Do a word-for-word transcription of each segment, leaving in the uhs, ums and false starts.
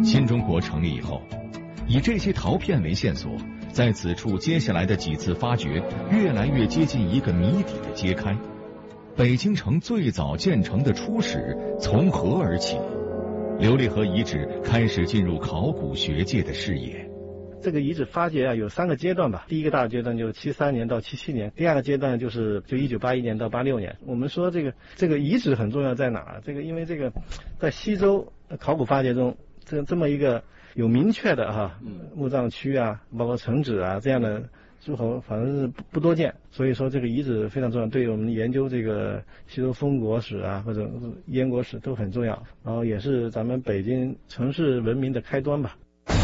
新中国成立以后，以这些陶片为线索，在此处接下来的几次发掘，越来越接近一个谜底的揭开。北京城最早建成的初始从何而起？琉璃河遗址开始进入考古学界的视野。 这个遗址发掘啊，有三个阶段吧。第一个大阶段就是七三年到七七年，第二个阶段就是就一九八一年到八六年。我们说这个这个遗址很重要在哪儿？这个因为这个在西周考古发掘中，这这么一个有明确的哈墓葬区啊，包括城址啊这样的诸侯，反正是不不多见。所以说这个遗址非常重要，对于我们研究这个西周封国史啊或者燕国史都很重要。然后也是咱们北京城市文明的开端吧。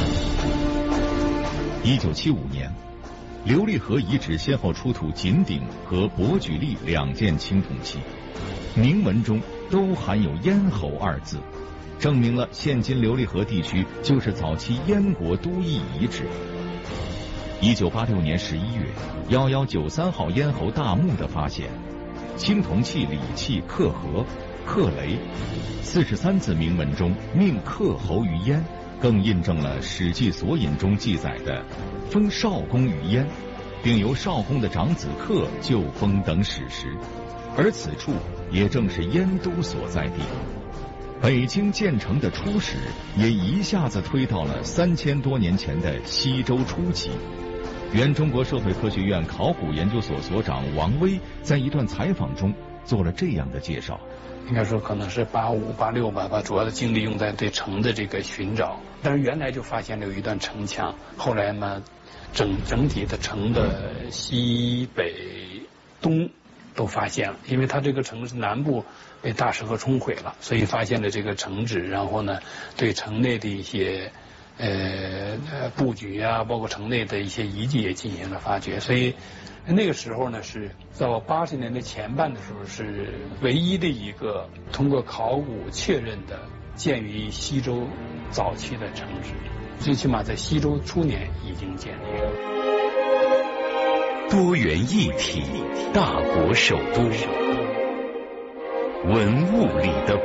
一九七五年，琉璃河遗址先后出土锦鼎和伯举力两件青铜器，铭文中都含有咽喉二字，证明了现今琉璃河地区就是早期燕国都邑遗址。一九八六年十一月，幺幺九三号咽喉大墓的发现，青铜器礼器刻河、刻雷，四十三字铭文中命克侯于燕，更印证了《史记索引》中记载的封少公于燕，并由少公的长子克就封等史实。而此处也正是燕都所在地。北京建成的初始也一下子推到了三千多年前的西周初期。原中国社会科学院考古研究所所长王威在一段采访中做了这样的介绍。 应该说可能是八五八六吧，把主要的精力用在对城的这个寻找。但是原来就发现了有一段城墙，后来呢，整整体的城的西北东都发现了，因为它这个城市南部被大石河冲毁了，所以发现了这个城址，然后呢，对城内的一些呃布局啊，包括城内的一些遗迹也进行了发掘，所以。那个时候呢，是到八十年代前半的时候，是唯一的一个通过考古确认的建于西周早期的城址，最起码在西周初年已经建立了。 多元一体，大国首都，文物里的